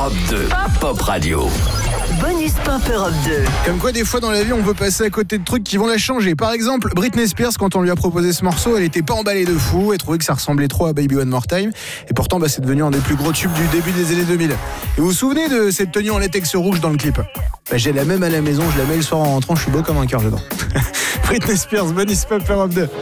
Europe 2, Pop Radio. Bonus Pop Europe 2. Comme quoi, des fois dans la vie, on peut passer à côté de trucs qui vont la changer. Par exemple, Britney Spears, quand on lui a proposé ce morceau, elle était pas emballée de fou. Elle trouvait que ça ressemblait trop à Baby One More Time. Et pourtant, c'est devenu un des plus gros tubes du début des années 2000. Et vous vous souvenez de cette tenue en latex rouge dans le clip ? J'ai la même à la maison, je la mets le soir en rentrant, je suis beau comme un cœur dedans. Britney Spears, Bonus Pop Europe 2.